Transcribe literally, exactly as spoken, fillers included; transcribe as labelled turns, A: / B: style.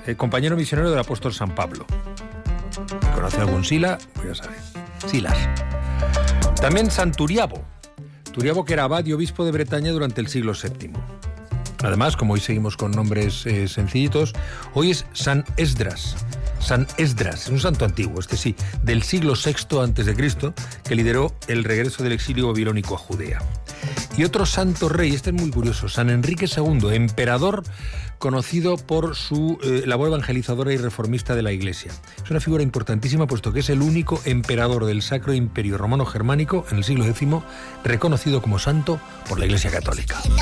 A: eh, compañero misionero del apóstol San Pablo. ¿Conoce algún Sila? Pues ya sabe. Silas. También San Turiabo. Turiabo, que era abad y obispo de Bretaña durante el siglo séptimo. Además, como hoy seguimos con nombres eh, sencillitos, hoy es San Esdras. San Esdras, es un santo antiguo, este sí, del siglo sexto antes de Cristo, que lideró el regreso del exilio babilónico a Judea. Y otro santo rey, este es muy curioso, San Enrique segundo, emperador conocido por su eh, labor evangelizadora y reformista de la Iglesia. Es una figura importantísima, puesto que es el único emperador del Sacro Imperio Romano Germánico en el siglo décimo reconocido como santo por la Iglesia Católica.